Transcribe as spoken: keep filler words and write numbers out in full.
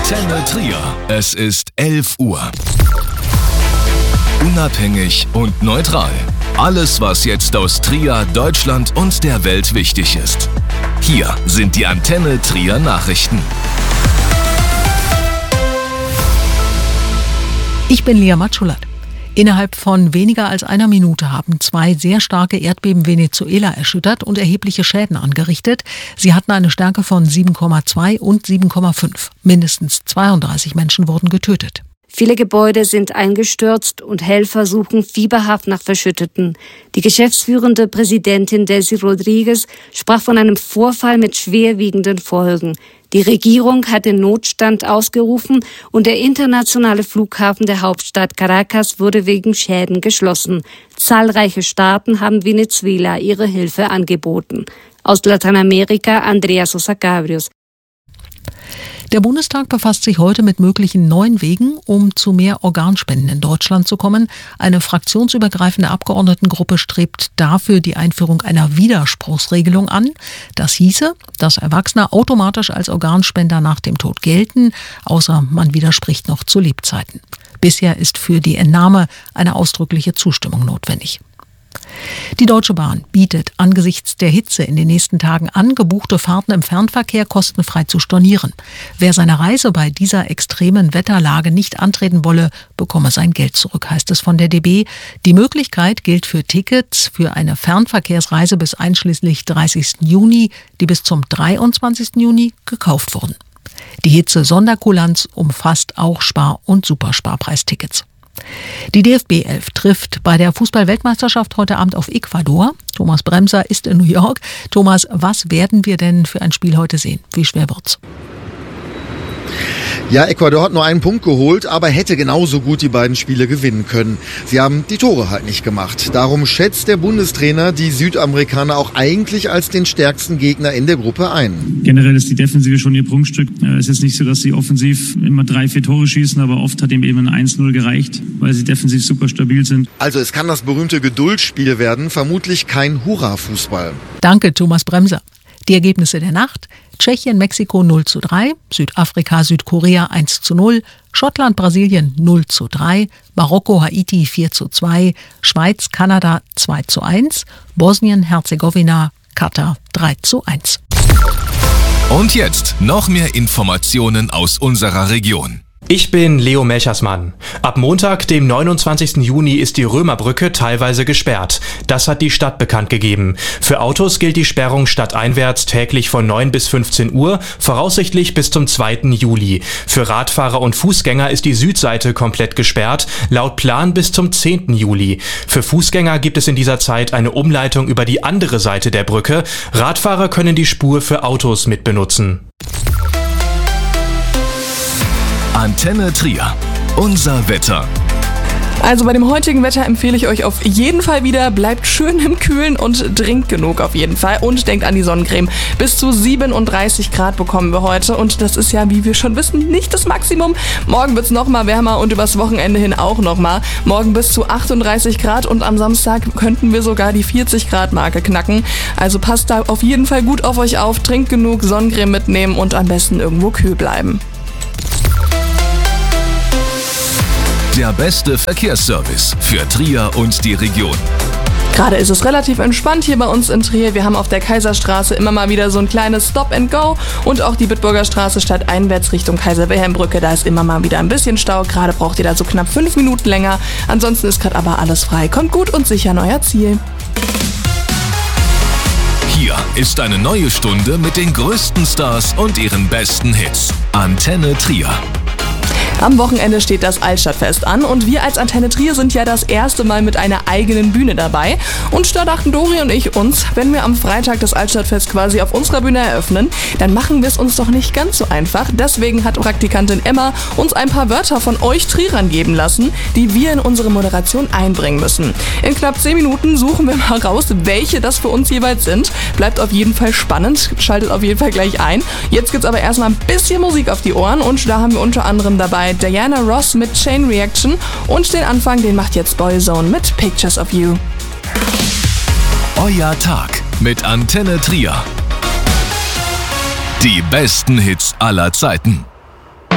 Antenne Trier. Es ist elf Uhr. Unabhängig und neutral. Alles, was jetzt aus Trier, Deutschland und der Welt wichtig ist. Hier sind die Antenne Trier Nachrichten. Ich bin Lea Matschulat. Innerhalb von weniger als einer Minute haben zwei sehr starke Erdbeben Venezuela erschüttert und erhebliche Schäden angerichtet. Sie hatten eine Stärke von sieben Komma zwei und sieben Komma fünf. Mindestens zweiunddreißig Menschen wurden getötet. Viele Gebäude sind eingestürzt und Helfer suchen fieberhaft nach Verschütteten. Die geschäftsführende Präsidentin Delcy Rodriguez sprach von einem Vorfall mit schwerwiegenden Folgen. Die Regierung hat den Notstand ausgerufen und der internationale Flughafen der Hauptstadt Caracas wurde wegen Schäden geschlossen. Zahlreiche Staaten haben Venezuela ihre Hilfe angeboten. Aus Lateinamerika Andrea Sosa Cabrios. Der Bundestag befasst sich heute mit möglichen neuen Wegen, um zu mehr Organspenden in Deutschland zu kommen. Eine fraktionsübergreifende Abgeordnetengruppe strebt dafür die Einführung einer Widerspruchsregelung an. Das hieße, dass Erwachsene automatisch als Organspender nach dem Tod gelten, außer man widerspricht noch zu Lebzeiten. Bisher ist für die Entnahme eine ausdrückliche Zustimmung notwendig. Die Deutsche Bahn bietet angesichts der Hitze in den nächsten Tagen an, gebuchte Fahrten im Fernverkehr kostenfrei zu stornieren. Wer seine Reise bei dieser extremen Wetterlage nicht antreten wolle, bekomme sein Geld zurück, heißt es von der D B. Die Möglichkeit gilt für Tickets für eine Fernverkehrsreise bis einschließlich dreißigsten Juni, die bis zum dreiundzwanzigsten Juni gekauft wurden. Die Hitze-Sonderkulanz umfasst auch Spar- und Supersparpreistickets. Die D F B elf trifft bei der Fußball-Weltmeisterschaft heute Abend auf Ecuador. Thomas Bremser ist in New York. Thomas, was werden wir denn für ein Spiel heute sehen? Wie schwer wird's? Ja, Ecuador hat nur einen Punkt geholt, aber hätte genauso gut die beiden Spiele gewinnen können. Sie haben die Tore halt nicht gemacht. Darum schätzt der Bundestrainer die Südamerikaner auch eigentlich als den stärksten Gegner in der Gruppe ein. Generell ist die Defensive schon ihr Prunkstück. Es ist nicht so, dass sie offensiv immer drei, vier Tore schießen, aber oft hat ihm eben ein eins null gereicht, weil sie defensiv super stabil sind. Also es kann das berühmte Geduldsspiel werden, vermutlich kein Hurra-Fußball. Danke, Thomas Bremser. Die Ergebnisse der Nacht: Tschechien, Mexiko null zu drei, Südafrika, Südkorea eins zu null, Schottland, Brasilien null zu drei, Marokko, Haiti vier zu zwei, Schweiz, Kanada zwei zu eins, Bosnien, Herzegowina, Katar drei zu eins. Und jetzt noch mehr Informationen aus unserer Region. Ich bin Leo Melchersmann. Ab Montag, dem neunundzwanzigsten Juni, ist die Römerbrücke teilweise gesperrt. Das hat die Stadt bekannt gegeben. Für Autos gilt die Sperrung stadteinwärts täglich von neun bis fünfzehn Uhr, voraussichtlich bis zum zweiten Juli. Für Radfahrer und Fußgänger ist die Südseite komplett gesperrt, laut Plan bis zum zehnten Juli. Für Fußgänger gibt es in dieser Zeit eine Umleitung über die andere Seite der Brücke. Radfahrer können die Spur für Autos mitbenutzen. Antenne Trier. Unser Wetter. Also bei dem heutigen Wetter empfehle ich euch auf jeden Fall wieder, bleibt schön im Kühlen und trinkt genug auf jeden Fall und denkt an die Sonnencreme. Bis zu siebenunddreißig Grad bekommen wir heute und das ist ja, wie wir schon wissen, nicht das Maximum. Morgen wird es noch mal wärmer und übers Wochenende hin auch noch mal. Morgen bis zu achtunddreißig Grad und am Samstag könnten wir sogar die vierzig Grad Marke knacken. Also passt da auf jeden Fall gut auf euch auf, trinkt genug, Sonnencreme mitnehmen und am besten irgendwo kühl bleiben. Der beste Verkehrsservice für Trier und die Region. Gerade ist es relativ entspannt hier bei uns in Trier. Wir haben auf der Kaiserstraße immer mal wieder so ein kleines Stop and Go und auch die Bitburger Straße stadteinwärts Richtung Kaiser-Wilhelm-Brücke. Da ist immer mal wieder ein bisschen Stau. Gerade braucht ihr da so knapp fünf Minuten länger. Ansonsten ist gerade aber alles frei. Kommt gut und sicher an euer Ziel. Hier ist eine neue Stunde mit den größten Stars und ihren besten Hits. Antenne Trier. Am Wochenende steht das Altstadtfest an und wir als Antenne Trier sind ja das erste Mal mit einer eigenen Bühne dabei. Und da dachten Dori und ich uns, wenn wir am Freitag das Altstadtfest quasi auf unserer Bühne eröffnen, dann machen wir es uns doch nicht ganz so einfach. Deswegen hat Praktikantin Emma uns ein paar Wörter von euch Trierern geben lassen, die wir in unsere Moderation einbringen müssen. In knapp zehn Minuten suchen wir mal raus, welche das für uns jeweils sind. Bleibt auf jeden Fall spannend, schaltet auf jeden Fall gleich ein. Jetzt gibt's aber erstmal ein bisschen Musik auf die Ohren und da haben wir unter anderem dabei Diana Ross mit Chain Reaction und den Anfang, den macht jetzt Boyzone mit Pictures of You. Euer Tag mit Antenne Trier. Die besten Hits aller Zeiten.